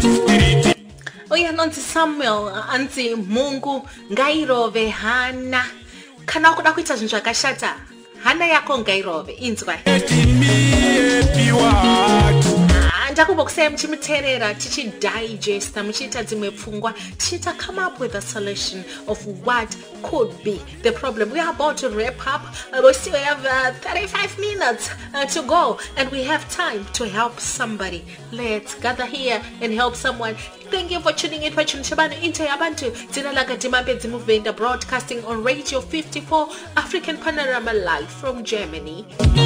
Oya nonzi Samuel anzi Mungu ngairove hana kana kuda kuita zvinhu zvakashata hana yako ngairove inzwa ndakumbokusai muchimuteerera tichidigesta muchiita dzimwe pfungwa tichita come up with a solution of what could be the problem. We are about to wrap up. We still have 35 minutes to go and we have time to help somebody. Let's gather here and help someone. Thank you for tuning in. Into Yabantu Zinalaga Dimabedzi Movement, broadcasting on Radio 54 African Panorama live from Germany.